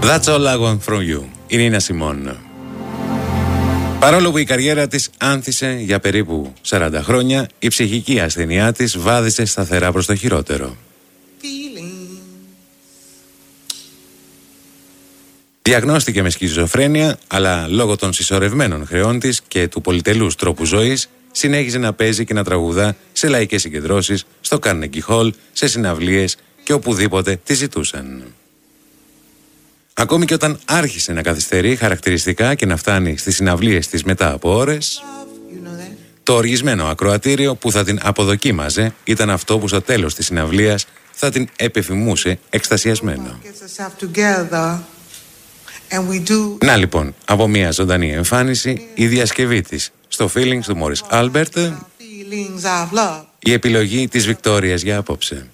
That's all I want from you. Η Νίνα Σιμών. Παρόλο που η καριέρα της άνθησε για περίπου 40 χρόνια, η ψυχική ασθενειά της βάδισε σταθερά προς το χειρότερο. Διαγνώστηκε με σκιζοφρένεια, αλλά λόγω των συσσωρευμένων χρεών της και του πολυτελούς τρόπου ζωής, συνέχιζε να παίζει και να τραγουδά σε λαϊκές συγκεντρώσεις, στο Carnegie Hall, σε συναυλίες και οπουδήποτε τη ζητούσαν. Ακόμη και όταν άρχισε να καθυστερεί χαρακτηριστικά και να φτάνει στις συναυλίες της μετά από ώρες, το οργισμένο ακροατήριο που θα την αποδοκίμαζε ήταν αυτό που στο τέλος της συναυλίας θα την επεφημούσε εκστασιασμένο. Να λοιπόν, από μια ζωντανή εμφάνιση, η διασκευή της στο Feelings του Morris Albert, η επιλογή της Βικτόριας για απόψε.